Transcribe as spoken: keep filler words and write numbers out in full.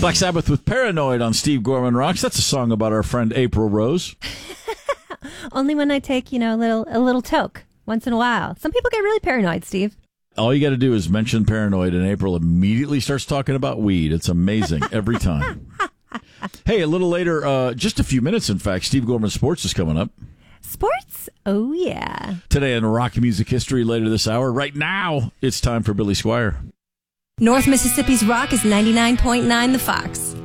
Black Sabbath with Paranoid on Steve Gorman Rocks. That's a song about our friend April Rose. Only when I take, you know, a little a little toke once in a while. Some people get really paranoid, Steve. All you got to do is mention Paranoid, and April immediately starts talking about weed. It's amazing every time. Hey, a little later, uh, just a few minutes, in fact, Steve Gorman Sports is coming up. Sports? Oh, yeah. Today in rock music history later this hour. Right now, it's time for Billy Squire. North Mississippi's Rock is ninety-nine point nine The Fox.